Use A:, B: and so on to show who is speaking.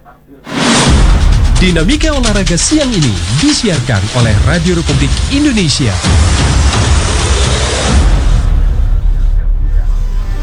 A: Dinamika olahraga siang ini disiarkan oleh Radio Republik Indonesia.